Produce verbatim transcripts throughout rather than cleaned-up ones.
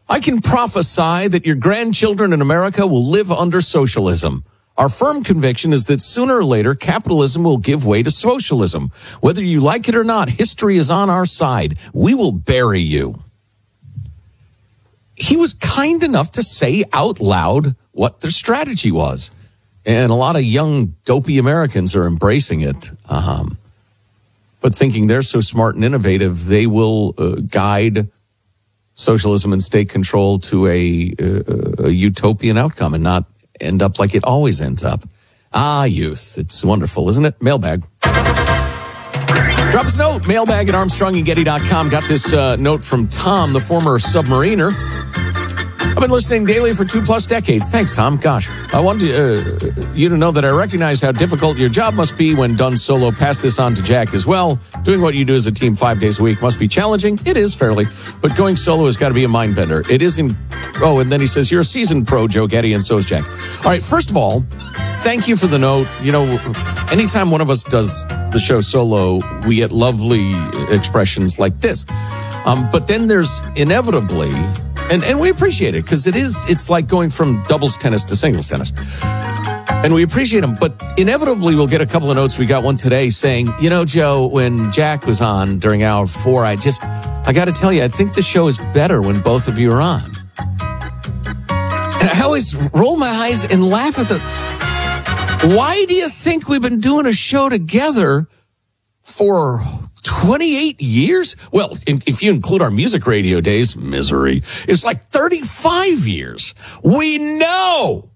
I can prophesy that your grandchildren in America will live under socialism. Our firm conviction is that sooner or later, capitalism will give way to socialism. Whether you like it or not, history is on our side. We will bury you. He was kind enough to say out loud what their strategy was. And a lot of young, dopey Americans are embracing it, um, but thinking they're so smart and innovative, they will uh, guide socialism and state control to a, a, a utopian outcome and not end up like it always ends up. Ah, youth. It's wonderful, isn't it? Mailbag. Drop us a note. Mailbag at armstrong and getty dot com. Got this uh, note from Tom, the former submariner. I've been listening daily for two plus decades. Thanks, Tom. Gosh, I wanted uh, you to know that I recognize how difficult your job must be when done solo. Pass this on to Jack as well. Doing what you do as a team five days a week must be challenging. It is fairly, but going solo has got to be a mind bender. It isn't. Oh, and then he says, you're a seasoned pro, Joe Getty, and so is Jack. All right, first of all, thank you for the note. You know, anytime one of us does the show solo, we get lovely expressions like this. Um, but then there's inevitably... And and we appreciate it because it is, it's like going from doubles tennis to singles tennis. And we appreciate them, but inevitably we'll get a couple of notes. We got one today saying, you know, Joe, when Jack was on during hour four, I just, I got to tell you, I think the show is better when both of you are on. And I always roll my eyes and laugh at the, why do you think we've been doing a show together for twenty-eight years? Well, if you include our music radio days, misery, it's like thirty-five years. We know.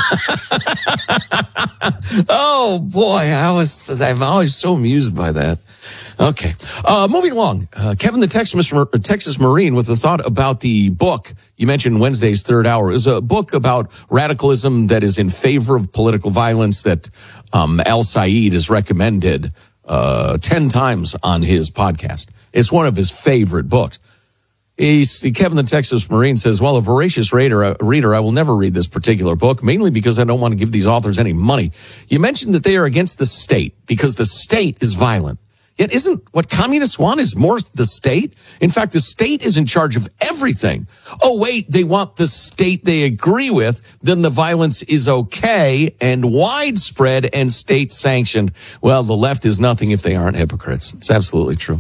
Oh, boy, I was, I'm always so amused by that. Okay. Uh, moving along. Uh, Kevin, the Texas, Texas Marine, with a thought about the book. You mentioned Wednesday's Third Hour. It was a book about radicalism that is in favor of political violence that um, Al Said has recommended Uh, ten times on his podcast. It's one of his favorite books. He's, Kevin the Texas Marine says, well, a voracious reader, uh, reader, I will never read this particular book, mainly because I don't want to give these authors any money. You mentioned that they are against the state because the state is violent. Yet isn't what communists want is more the state? In fact, the state is in charge of everything. Oh, wait, they want the state they agree with, then the violence is okay and widespread and state sanctioned. Well, the left is nothing if they aren't hypocrites. It's absolutely true.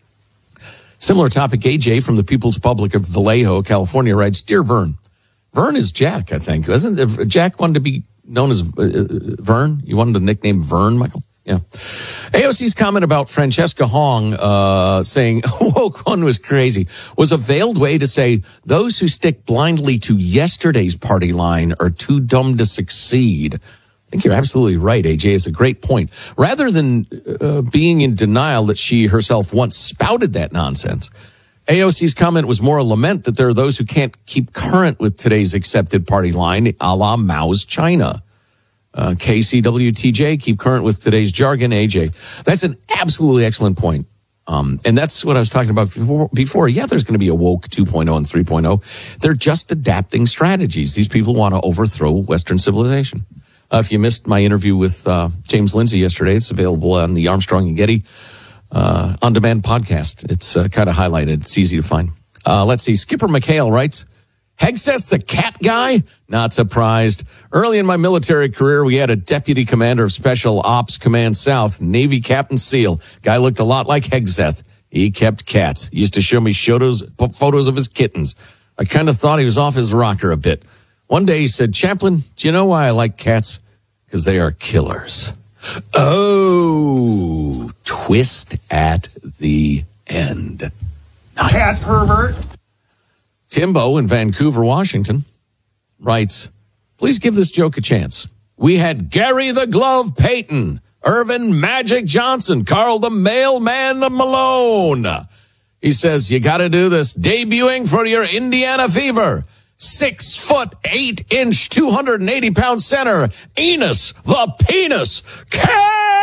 Similar topic, A J from the People's Republic of Vallejo, California writes, Dear Vern. Vern is Jack, I think. Wasn't it, Jack wanted to be known as uh, Vern? You wanted the nickname Vern, Michael? Yeah. A O C's comment about Francesca Hong uh saying, woke one was crazy, was a veiled way to say those who stick blindly to yesterday's party line are too dumb to succeed. I think you're absolutely right, A J. It's a great point. Rather than uh, being in denial that she herself once spouted that nonsense, A O C's comment was more a lament that there are those who can't keep current with today's accepted party line, a la Mao's China. Uh, K C W T J, keep current with today's jargon, A J. That's an absolutely excellent point. Um, and that's what I was talking about before. before. Yeah, there's going to be a woke two point oh and three point oh. They're just adapting strategies. These people want to overthrow Western civilization. Uh, if you missed my interview with uh, James Lindsay yesterday, it's available on the Armstrong and Getty uh, on-demand podcast. It's uh, kind of highlighted. It's easy to find. Uh, let's see. Skipper McHale writes, Hegseth's the cat guy? Not surprised. Early in my military career, we had a deputy commander of Special Ops Command South, Navy Captain SEAL. Guy looked a lot like Hegseth. He kept cats. He used to show me photos, photos of his kittens. I kind of thought he was off his rocker a bit. One day he said, Chaplain, do you know why I like cats? Because they are killers. Oh, twist at the end. Nice. Cat pervert. Timbo in Vancouver, Washington, writes, please give this joke a chance. We had Gary the Glove Payton, Irvin Magic Johnson, Carl the Mailman Malone. He says, you got to do this. Debuting for your Indiana Fever. Six foot, eight inch, two hundred eighty pound center, Enos the Penis. Cat!